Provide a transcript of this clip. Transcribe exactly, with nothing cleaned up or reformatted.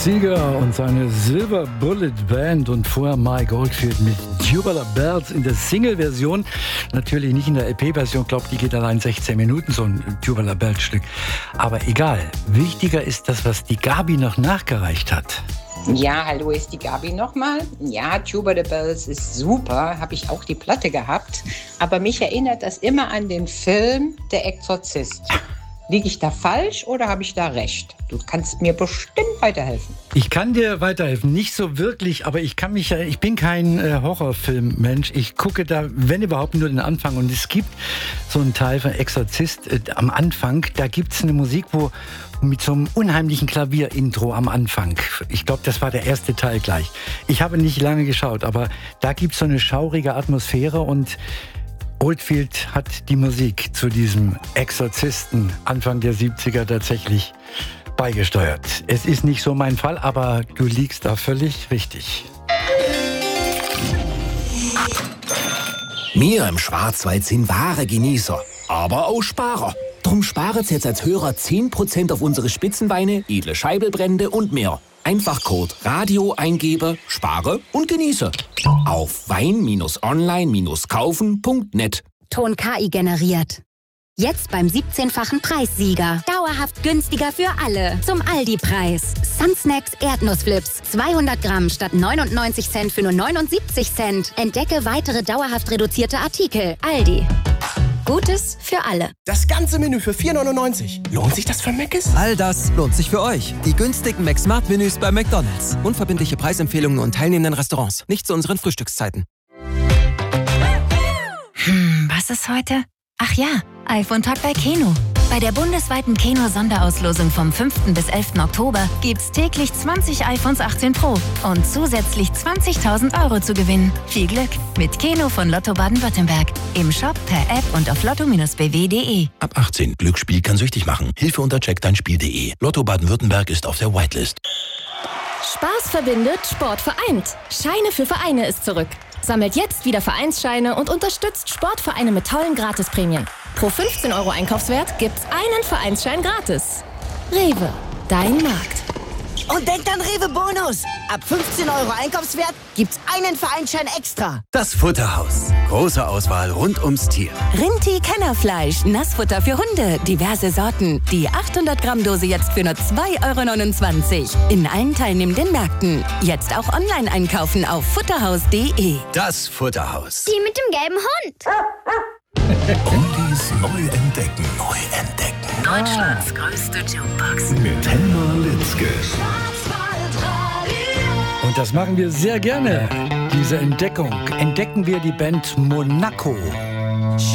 Seeger und seine Silver Bullet Band und vorher Mike Oldfield mit Tubular Bells in der Single-Version. Natürlich nicht in der L P-Version, ich glaube, die geht allein sechzehn Minuten, so ein Tubular Bells-Stück. Aber egal, wichtiger ist das, was die Gabi noch nachgereicht hat. Ja, hallo, ist die Gabi nochmal? Ja, Tubular Bells ist super, habe ich auch die Platte gehabt. Aber mich erinnert das immer an den Film Der Exorzist. Liege ich da falsch oder habe ich da recht? Du kannst mir bestimmt weiterhelfen. Ich kann dir weiterhelfen, nicht so wirklich, aber ich kann mich, ich bin kein äh, Horrorfilmmensch. Ich gucke da, wenn überhaupt, nur den Anfang. Und es gibt so einen Teil von Exorzist äh, am Anfang, da gibt es eine Musik, wo mit so einem unheimlichen Klavierintro am Anfang. Ich glaube, das war der erste Teil gleich. Ich habe nicht lange geschaut, aber da gibt es so eine schaurige Atmosphäre und Oldfield hat die Musik zu diesem Exorzisten Anfang der siebziger tatsächlich beigesteuert. Es ist nicht so mein Fall, aber du liegst da völlig richtig. Wir im Schwarzwald sind wahre Genießer, aber auch Sparer. Drum sparet jetzt als Hörer zehn Prozent auf unsere Spitzenweine, edle Scheibelbrände und mehr. Einfach Code Radio eingebe, spare und genieße. Auf wein online kaufen punkt net. Ton K I generiert. Jetzt beim siebzehnfachen Preissieger. Dauerhaft günstiger für alle. Zum Aldi-Preis. Sunsnacks Erdnussflips. zweihundert Gramm statt neunundneunzig Cent für nur neunundsiebzig Cent. Entdecke weitere dauerhaft reduzierte Artikel. Aldi. Gutes für alle. Das ganze Menü für vier neunundneunzig. Lohnt sich das für Mc's? All das lohnt sich für euch. Die günstigen McSmart-Menüs bei McDonald's. Unverbindliche Preisempfehlungen und teilnehmenden Restaurants. Nicht zu unseren Frühstückszeiten. Hm, was ist heute? Ach ja, iPhone-Tag bei Keno. Bei der bundesweiten Keno-Sonderauslosung vom fünften bis elften Oktober gibt's täglich zwanzig iPhones achtzehn Pro und zusätzlich zwanzigtausend Euro zu gewinnen. Viel Glück mit Keno von Lotto Baden-Württemberg. Im Shop, per App und auf lotto Bindestrich b w punkt d e. Ab achtzehn. Glücksspiel kann süchtig machen. Hilfe unter check dein spiel punkt d e. Lotto Baden-Württemberg ist auf der Whitelist. Spaß verbindet, Sport vereint. Scheine für Vereine ist zurück. Sammelt jetzt wieder Vereinsscheine und unterstützt Sportvereine mit tollen Gratisprämien. Pro fünfzehn Euro Einkaufswert gibt's einen Vereinsschein gratis. Rewe, dein Markt. Und denkt an Rewe Bonus. Ab fünfzehn Euro Einkaufswert gibt's einen Vereinsschein extra. Das Futterhaus. Große Auswahl rund ums Tier. Rinti Kennerfleisch, Nassfutter für Hunde, diverse Sorten. Die achthundert Gramm Dose jetzt für nur zwei Euro neunundzwanzig. In allen teilnehmenden Märkten. Jetzt auch online einkaufen auf futterhaus punkt d e. Das Futterhaus. Die mit dem gelben Hund. Oldies neu entdecken. Neu entdecken. Deutschlands größte Jukebox. Mit Helma Litzke. Und das machen wir sehr gerne, diese Entdeckung. Entdecken wir die Band Monaco.